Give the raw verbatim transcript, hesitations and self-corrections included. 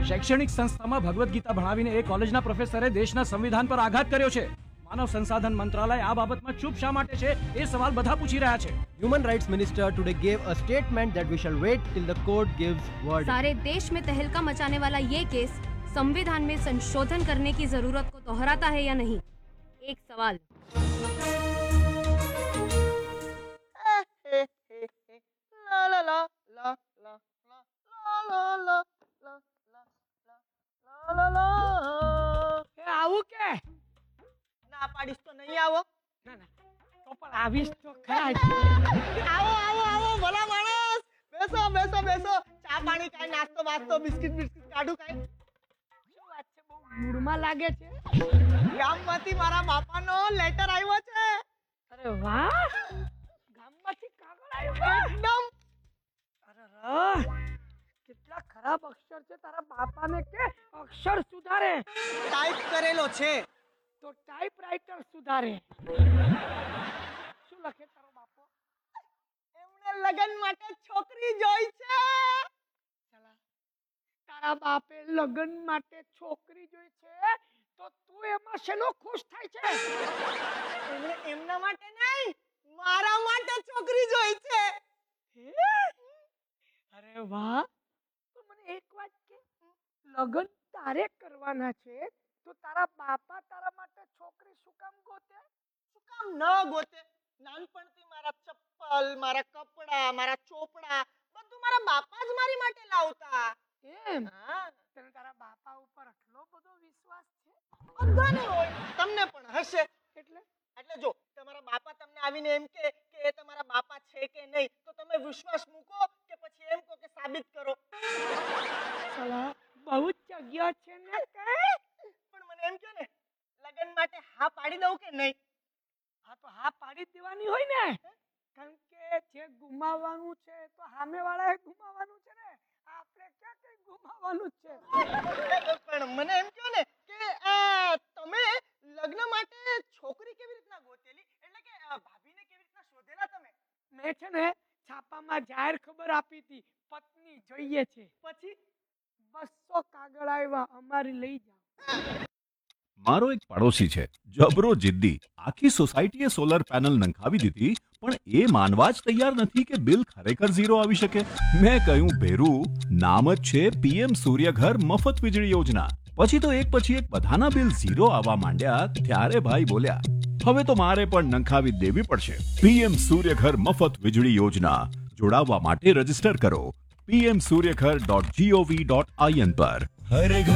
શૈક્ષણિક સંસ્થામાં ભગવદ્ ગીતા ભણાવીને એ કોલેજના પ્રોફેસરે દેશના સંવિધાન પર આઘાત કર્યો છે. માનવ સંસાધન મંત્રાલય આ બાબતમાં ચૂપ શા માટે છે એ સવાલ બધા પૂછી રહ્યા છે. Human Rights Minister today gave a statement that we shall wait till the court gives word. सारे देश में तहलका मचाने वाला ये केस संविधान में संशोधन करने की जरूरत को दोहराता है या नहीं? एक सवाल. ला ला ला ला ला ला ला ला ला ला ला ला. એ આવું કે ના પાડીશ તો નહીં આવો. ના ના તો પણ આવીશ તો ખરા જ. આવો આવો આવો ભલા માણસ, બેસો બેસો બેસો. ચા પાણી કાઈ, નાસ્તો વાસ્તો, બિસ્કિટ બિસ્કિટ કાઢું કાઈ? શું વાત છે, બહુ મૂડમાં લાગે છે. ગામમાંથી મારા બાપાનો લેટર આવ્યો છે. અરે વાહ, ગામમાંથી કાગળ આવ્યો એકદમ. અરે વાહ, કેટલા ખરાબ અક્ષર છે તારા બાપાને કે અક્ષર સુધારે. ટાઈપ કરેલો છે. તો ટાઈપરાઈટર સુધારે. શું લખે તારો બાપો? એમને લગન માટે છોકરી જોઈ છે. ચલા, તારા બાપે લગ્ન માટે છોકરી જોઈ છે તો તું એમાં શેનો ખુશ થાય છે? એમને એમના માટે નહીં, મારા માટે છોકરી જોઈ છે. હે? અરે વાહ, તો મને એક વાત કે, લગ્ન તારે કરવાના છે તો તારા બાપા તારા માટે છોકરી શું કામ ગોતે? શું કામ ન ગોતે? નાનપણથી મારા ચપ્પલ, મારા કપડા, મારા ચોપડા બધું મારા બાપા જ મારી માટે લાવતા. એમ? હા, તને તારા બાપા ઉપર આટલો બધો વિશ્વાસ છે? બધાને હોય, તમને પણ હશે. એટલે એટલે જો તમારા બાપા તમને આવીને એમ કે કે એ તમારા બાપા છે કે નહીં, તો તમે વિશ્વાસ મૂકો કે પછી એમ કહો કે સાબિત કરો? સલા બહુ જ જગ્યા છે ને કે? પણ મને એમ કહો ને, લગન માટે હા પાડી દઉં કે નહીં? હા તો હા પાડી જ દેવાની હોય ને, કારણ કે જે ગુમાવવાનું છે તો સામેવાળાએ ગુમાવવાનું છે ને, આપણે ક્યાં કઈ ગુમાવવાનું જ છે. પણ મને એમ કહો ને કે આ તમે લગ્ન માટે છોકરી કેવી રીતના ગોતેલી? એટલે કે આ ભાભીને કેવી રીતના શોધેલા તમે? મેં છે ને છાપામાં જાહેર ખબર આપી હતી, પત્ની જોઈએ છે. પછી બસો કાગળ આવ્યા, અમારી લઈ જાઓ. મારો એક પડોશી છે, જબરો જિદ્દી. આખી સોસાયટીએ સોલર પેનલ નંખાવી દીધી, પણ એ માનવા જ તૈયાર નથી કે બિલ ખરેખર ઝીરો આવી શકે. મેં કહ્યું, ભેરું, નામ જ છે પીએમ સૂર્યઘર મફત વીજળી યોજના. પછી તો એક પછી એક બધાના બિલ ઝીરો આવવા માંડ્યા, ત્યારે ભાઈ બોલ્યા, હવે તો મારે પણ નંખાવી દેવી પડશે. પીએમ સૂર્યઘર મફત વીજળી યોજના. જોડાવવા માટે રજીસ્ટર કરો PM Suryaghar dot GOV dot IN પર.